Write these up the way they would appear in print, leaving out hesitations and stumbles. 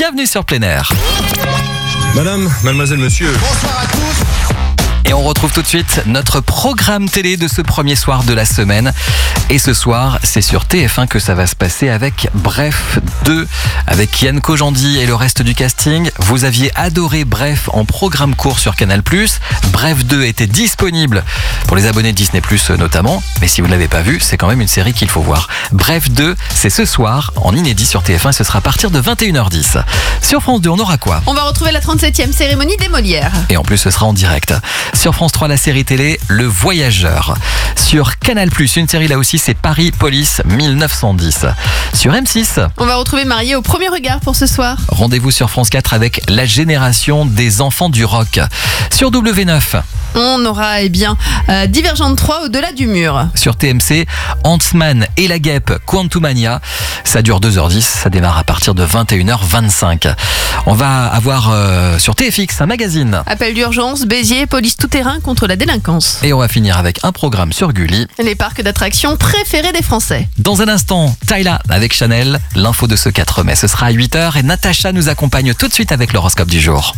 bienvenue sur Plein Air. Madame, mademoiselle, monsieur. Bonsoir à tous. Et on retrouve tout de suite notre programme télé de ce premier soir de la semaine. Et ce soir, c'est sur TF1 que ça va se passer avec Bref 2, avec Yann Kojandi et le reste du casting. Vous aviez adoré Bref en programme court sur Canal+. Bref 2 était disponible pour les abonnés de Disney+, notamment. Mais si vous ne l'avez pas vu, c'est quand même une série qu'il faut voir. Bref 2, c'est ce soir, en inédit sur TF1. Ce sera à partir de 21h10. Sur France 2, on aura quoi ? On va retrouver la 37e cérémonie des Molières. Et en plus, ce sera en direct. Sur France 3, la série télé Le Voyageur. Sur Canal+, une série là aussi, c'est Paris Police 1910. Sur M6, On va retrouver Marié au premier regard pour ce soir. rendez-vous sur France 4 avec La génération des enfants du rock. Sur W9, On aura Divergente 3 au-delà du mur. sur TMC, Ant-Man et la guêpe Quantumania. Ça dure 2h10, ça démarre à partir de 21h25. On va avoir sur TFX un magazine. Appel d'urgence, Béziers, police tout-terrain contre la délinquance. Et on va finir avec un programme sur Gulli. Les parcs d'attractions préférés des Français. Dans un instant, Tyla avec Chanel, l'info de ce 4 mai. Ce sera à 8h et Natacha nous accompagne tout de suite avec l'horoscope du jour.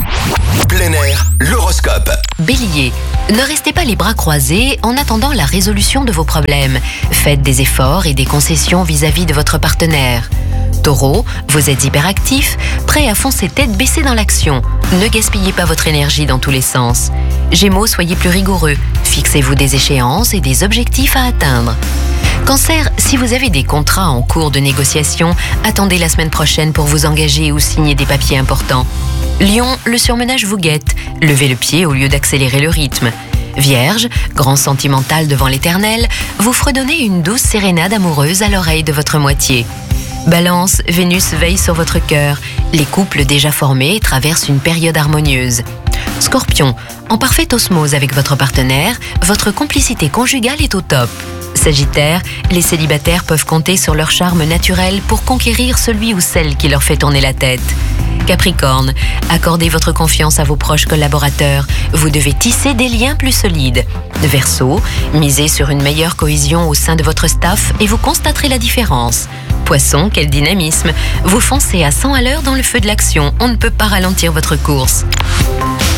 Plein air, l'horoscope. Bélier, ne restez pas les bras croisés en attendant la résolution de vos problèmes. Faites des efforts et des concessions vis-à-vis de votre partenaire. Taureau, vous êtes hyperactif, prêt à foncer tête baissée dans l'action. Ne gaspillez pas votre énergie dans tous les sens. Gémeaux, soyez plus rigoureux. Fixez-vous des échéances et des objectifs à atteindre. Cancer, si vous avez des contrats en cours de négociation, attendez la semaine prochaine pour vous engager ou signer des papiers importants. Lion, le surmenage vous guette. Levez le pied au lieu d'accélérer le rythme. Vierge, grand sentimental devant l'éternel, vous fredonnez une douce sérénade amoureuse à l'oreille de votre moitié. Balance, Vénus veille sur votre cœur. Les couples déjà formés traversent une période harmonieuse. Scorpion, en parfaite osmose avec votre partenaire, votre complicité conjugale est au top. Sagittaire, les célibataires peuvent compter sur leur charme naturel pour conquérir celui ou celle qui leur fait tourner la tête. Capricorne, accordez votre confiance à vos proches collaborateurs. Vous devez tisser des liens plus solides. Verseau, misez sur une meilleure cohésion au sein de votre staff et vous constaterez la différence. Poisson, quel dynamisme. Vous foncez à 100 à l'heure dans le feu de l'action. On ne peut pas ralentir votre course.